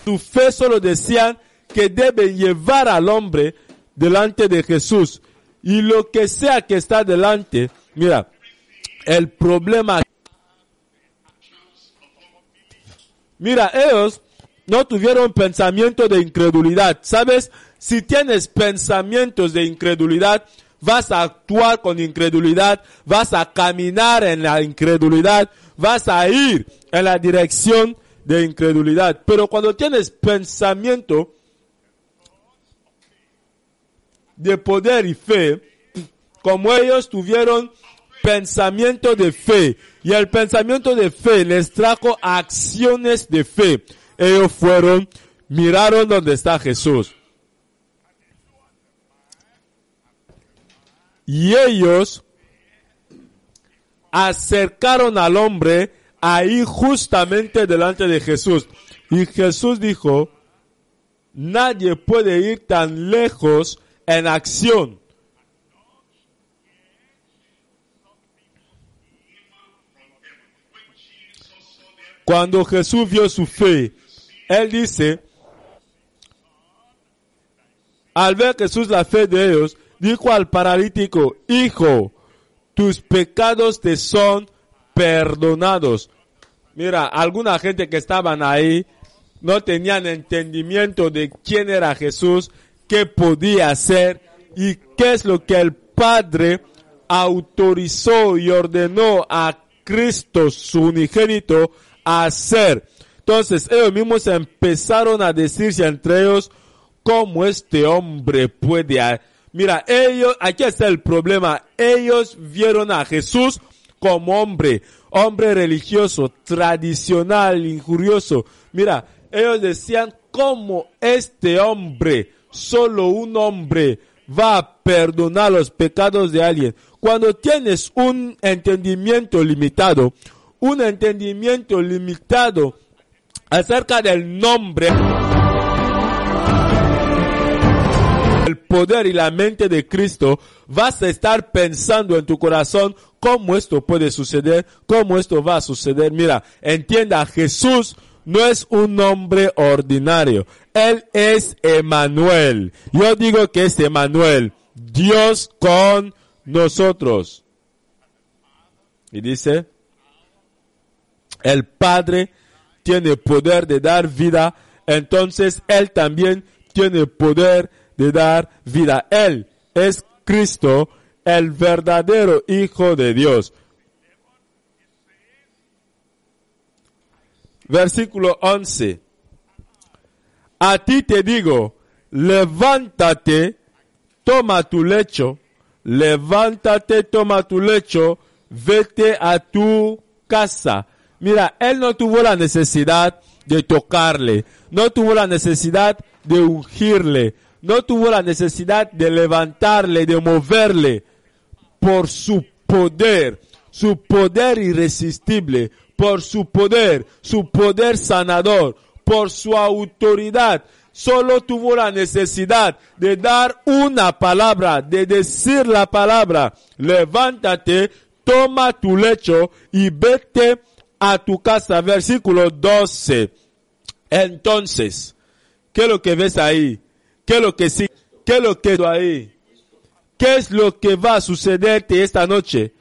su fe solo decían que deben llevar al hombre delante de Jesús. Y lo que sea que está delante, mira, el problema. Mira, ellos no tuvieron pensamiento de incredulidad. ¿Sabes? Si tienes pensamientos de incredulidad, vas a actuar con incredulidad, vas a caminar en la incredulidad, vas a ir en la dirección de incredulidad. Pero cuando tienes pensamiento de poder y fe, como ellos tuvieron pensamiento de fe, y el pensamiento de fe les trajo acciones de fe, ellos miraron donde está Jesús. Y ellos acercaron al hombre ahí justamente delante de Jesús. Y Jesús dijo, nadie puede ir tan lejos en acción. Cuando Jesús vio su fe, él dice, al ver Jesús la fe de ellos, dijo al paralítico, hijo, tus pecados te son perdonados. Mira, alguna gente que estaban ahí no tenían entendimiento de quién era Jesús, qué podía hacer y qué es lo que el Padre autorizó y ordenó a Cristo, su unigénito, a hacer. Entonces ellos mismos empezaron a decirse entre ellos, ¿cómo este hombre puede? Mira, aquí está el problema. Ellos vieron a Jesús como hombre religioso, tradicional, injurioso. Mira, ellos decían, ¿cómo este hombre, solo un hombre, va a perdonar los pecados de alguien? Cuando tienes un entendimiento limitado acerca del nombre, el poder y la mente de Cristo, vas a estar pensando en tu corazón cómo esto puede suceder, cómo esto va a suceder. Mira, entienda, Jesús no es un hombre ordinario. Él es Emmanuel. Yo digo que es Emmanuel, Dios con nosotros. Y dice, el Padre tiene poder de dar vida, entonces Él también tiene poder de dar vida. Él es Cristo, el verdadero Hijo de Dios. Versículo 11. A ti te digo, levántate, toma tu lecho, vete a tu casa. Mira, él no tuvo la necesidad de tocarle, no tuvo la necesidad de ungirle, no tuvo la necesidad de levantarle, de moverle, por su poder irresistible, por su poder sanador, por su autoridad. Solo tuvo la necesidad de dar una palabra, de decir la palabra, levántate, toma tu lecho y vete a tu casa. Versículo 12. Entonces, ¿qué es lo que ves ahí? ¿Qué es lo que sí? ¿Qué es lo que ahí? ¿Qué es lo que va a sucederte esta noche?